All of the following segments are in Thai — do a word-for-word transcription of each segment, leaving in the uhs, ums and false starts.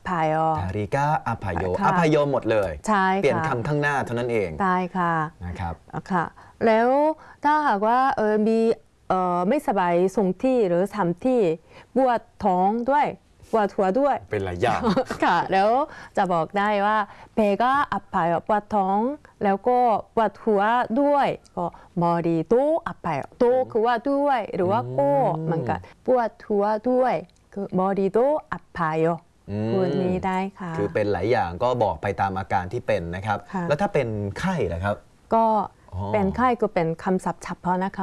아파요 ทาริกาอภัยโยอภัยโยหมดเลยใช่ค่ะเปลี่ยนคำข้างหน้าเท่านั้นเองได้ค่ะนะครับค่ะแล้วถ้าหากว่าเออมีเออไม่สบายสองที่หรือสามที่ปวดท้องด้วยปวดหัวด้วยเป็นหลายอย่างค่ะแล้วจะบอกได้ว่าเบก็อับปายปวดท้องแล้วก็ปวดหัวด้วยก็มอดีโตอับปายโตคือว่าด้วยหรือว่าก็เหมือนกันปวดหัวด้วยคือมอดีโตอับปายพูดนี้ได้ค่ะคือเป็นหลายอย่างก็บอกไปตามอาการที่เป็นนะครับแล้วถ้าเป็นไข้ล่ะครับก็เป็นไข้ก็เป็นคำศัพท์เฉพาะนะคะ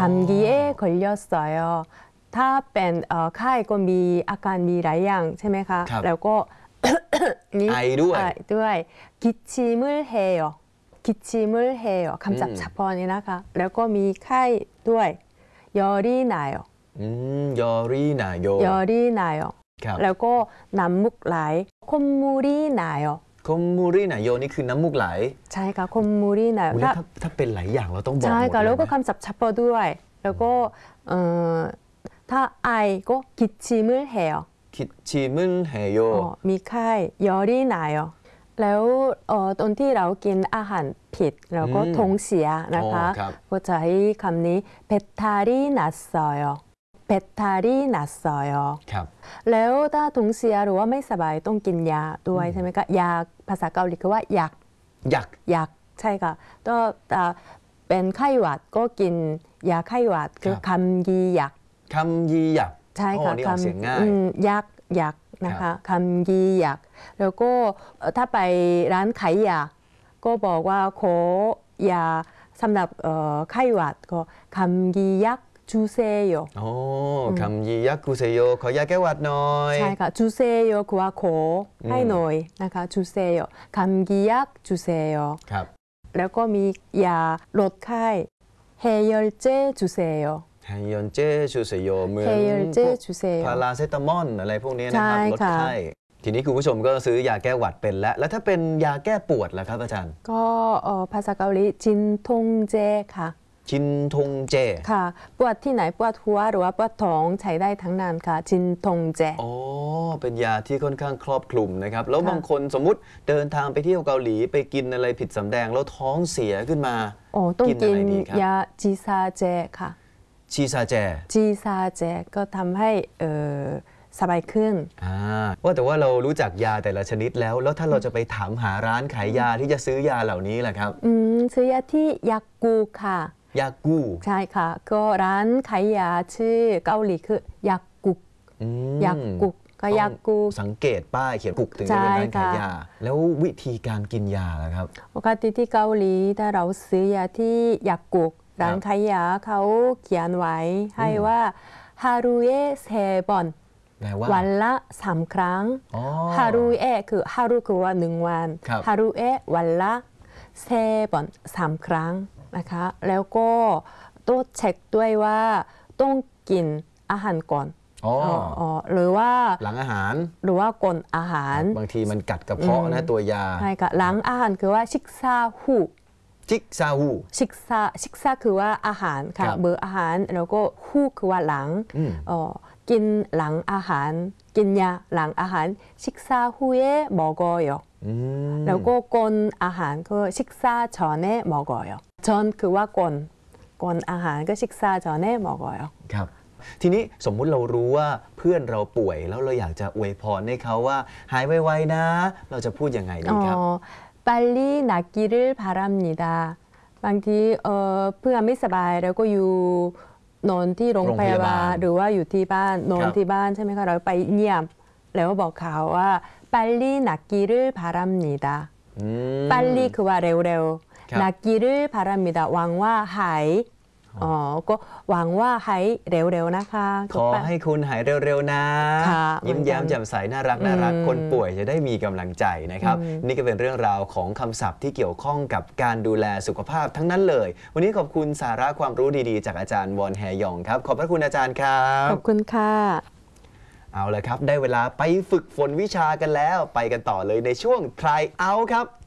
감기에걸렸어요ถ้าเป็นไข้ก็มีอาการมีหลายอย่างใช่ไหมคะแล้วก็ไอด้วยด้วย기침을해요 기침을해요คำศัพท์เฉพาะนี้นะคะแล้วก็มีไข้ด้วย열이나요 อืม열이나요 열이나요แล้วก็น้ำมูกไหล콧물이나요 콧물이나요นี่คือน้ำมูกไหลใช่ค่ะ콧물이나요 ถ้าถ้าเป็นหลายอย่างเราต้องบอกหมดใช่ค่ะแล้วก็คำศัพท์เฉพาะด้วยแล้วก็ถ้าไอก็기침을해요 기침을해요 มีไข้열이나요แล้วตอนที่เรากินอาหารผิดเราก็ท้องเสียนะคะก็จะใช้คำนี้배탈이났어요 배탈이났어요 ครับแล้วถ้าท้องเสียหรือว่าไม่สบายต้องกินยาด้วยใช่ไหมคะยาภาษาเกาหลีคือว่ายักยักยักใช่ค่ะก็เป็นไข้หวัดก็กินยาไข้หวัดคือคำยียักคำยียักใช่ค่ะคำเสียงง่ายยักยักนะคะคำยียักแล้วก็ถ้าไปร้านขายยาก็บอกว่าขอยาสำหรับไข้หวัดก็คำยียัก주세요 โอ้คำยียักกุเซโยขอยาแก้หวัดหน่อยใช่ค่ะ주세요คือว่าขอให้หน่อยนะคะ주세요คำยียัก주세요 ครับแล้วก็มียาลดไข้해열제 주세요 해열제 주세요เหมือนพาราเซตามอลอะไรพวกนี้นะครับลดไข้ทีนี้คุณผู้ชมก็ซื้อยาแก้หวัดเป็นแล้วแล้วถ้าเป็นยาแก้ปวดล่ะครับอาจารย์ก็ภาษาเกาหลีจินทงเจค่ะจินทงเจค่ะปวดที่ไหนปวดหัวหรือว่าปวดท้องใช้ได้ทั้งนั้นค่ะจินทงเจอ๋อเป็นยาที่ค่อนข้างครอบคลุมนะครับแล้วบางคนสมมุติเดินทางไปเที่ยวเกาหลีไปกินอะไรผิดสำแดงแล้วท้องเสียขึ้นมาอ๋อต้องกินยาจีซาเจค่ะจีซาเจจีซาเจก็ทำให้เออสบายขึ้นอ่าว่าแต่ว่าเรารู้จักยาแต่ละชนิดแล้วแล้วถ้าเราจะไปถามหาร้านขายยาที่จะซื้อยาเหล่านี้ล่ะครับอืมซื้อยาที่ยากูค่ะยากูใช่ค่ะก็ร้านขายยาชื่อเกาหลีคือยากุกยากุกก็ยากูสังเกตป้ายเขียนกุกถึงจะเป็นร้านขายยาแล้ววิธีการกินยาล่ะครับปกติที่เกาหลีถ้าเราซื้อยาที่ยากุกร้านขายยาเขาเขียนไว้ให้ว่าฮารุเอะเซบอนวันละสามครั้งฮารุเอะคือฮารุคือว่าหนึ่งวันฮารุเอะวันละเซบอนสามครั้งนะคะแล้วก็ต้องเช็คด้วยว่าต้องกินอาหารก่อนหรือว่าหลังอาหารหรือว่าก่อนอาหารบางทีมันกัดกระเพาะนะตัวยาใช่ค่ะหลังอาหารคือว่าชิกซาฮูชิกซาฮูชิกซาชิกซาคือว่าอาหารค่ะเบอร์อาหารแล้วก็ฮูคือว่าหลังกินหลังอาหารกินยาหลังอาหารชิกซาฮูเอะมอกอยแล้วก็ก่อนอาหารก็ชิกซาชอนเน่มอกอยจอนคือว่าก่อนก่อนอาหารก็ชิกซาจอนเน่มอกอยครับทีนี้สมมุติเรารู้ว่าเพื่อนเราป่วยแล้วเราอยากจะอวยพรให้เขาว่าหายไวๆนะเราจะพูดยังไงดีครับ 빨리낫기를바랍니다บางทีเพื่อนไม่สบายแล้วก็อยู่นอนที่โรงพยาบาลหรือว่าอยู่ที่บ้านนอนที่บ้านใช่ไหมคะเราไปเยี่ยมแล้วบอกเขาว่า빨리낫기를바랍니다 빨리คือว่าเร็วๆ낫기를바랍니다หวังว่าหายอ๋อก็หวังว่าหายเร็วๆนะคะขอให้คุณหายเร็วๆนะยิ้มแย้มแจ่มใสน่ารักน่ารักคนป่วยจะได้มีกำลังใจนะครับนี่ก็เป็นเรื่องราวของคำศัพท์ที่เกี่ยวข้องกับการดูแลสุขภาพทั้งนั้นเลยวันนี้ขอบคุณสาระความรู้ดีๆจากอาจารย์วอนแฮยองครับขอบพระคุณอาจารย์ครับขอบคุณค่ะเอาละครับได้เวลาไปฝึกฝนวิชากันแล้วไปกันต่อเลยในช่วง Try Out ครับ